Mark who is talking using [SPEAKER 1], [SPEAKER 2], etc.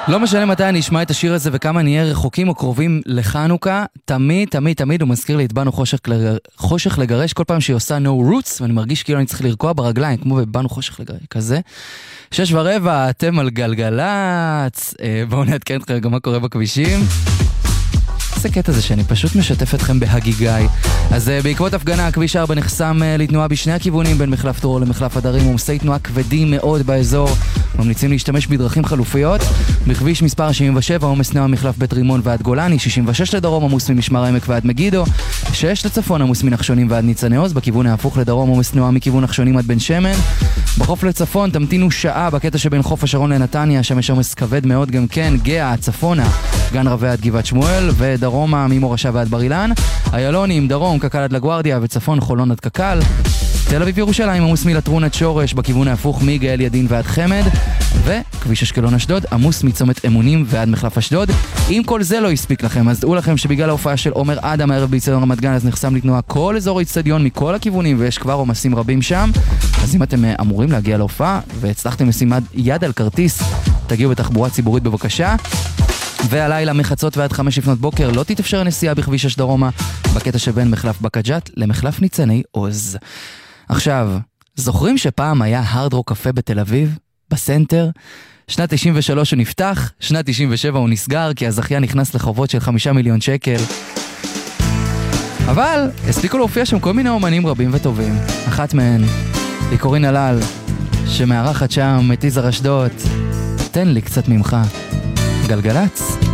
[SPEAKER 1] לא משנה מתי אני אשמע את השיר הזה וכמה נהיה רחוקים או קרובים לחנוכה, תמיד, תמיד, תמיד הוא מזכיר לי את באנו חושך לגרש כל פעם שהיא עושה no roots, ואני מרגיש כאילו אני צריך לרקוע ברגליים, כמו בבאנו חושך לגרש, כזה. 6:15, אתם על גלגלץ, בואו נעדכן אתכם גם מה קורה בכבישים. זה קטע זה שאני פשוט משתף אתכם בהגיגי. אז בעקבות הפגנה, הכביש 4 נחסם לתנועה בשני הכיוונים בין מחלף דרור למחלף הדרים, עומסי תנועה כבדים מאוד באזור. ממליצים להשתמש בדרכים חלופיות. בכביש מספר 77, עומס תנועה מחלף בית רימון ועד גולני, 66 לדרום, עמוס ממשמר העמק ועד מגידו, 6 לצפון, עמוס מנחשונים ועד ניצני עוז, בכיוון ההפוך לדרום, עומס תנועה מכיוון נחשונים עד בן שמן. בחוף לצפון, תמתינו שעה בקטע שבין חוף השרון לנתניה, שם יש עומס כבד מאוד גם כן, גאה, צפונה, גן רבי עד גבעת שמואל, ודרומה ממורשה ועד בר אילן, איילונים, דרום, קקל עד לגוארדיה, וצפון חולון עד קקל. תל אביב ירושלים, עמוס מלטרון עד שורש, בכיוון ההפוך מגאל ידין ועד חמד, וכביש אשקלון אשדוד, עמוס מצומת אמונים ועד מחלף אשדוד. אם כל זה לא יספיק לכם, אז דעו לכם שבגלל ההופעה של עומר אדם הערב באצטדיון רמת גן, אז נחסם לתנועה כל אזור האצטדיון מכל הכיוונים, ויש כבר עומסים רבים שם. אז אם אתם אמורים להגיע להופעה והצלחתם לשים יד על כרטיס, תגיעו בתחבורה ציבורית בבקשה. והלילה מחצות ועד 5 לפנות בוקר לא תתאפשר נסיעה בכביש 6 דרומה בקטע שבין מחלף בקג'ת למחלף ניצני עוז. עכשיו, זוכרים שפעם היה הרד רוק קפה בתל אביב? בסנטר? שנת 93 הוא נפתח, שנת 97 הוא נסגר כי הזכיין נכנס לחובות של 5 מיליון שקל. אבל הספיקו להופיע שם כל מיני אומנים רבים וטובים. אחת מהן היא קורין הלל, שמארחת שם את יזהר אשדוד. תן לי קצת ממך. גלגלץ.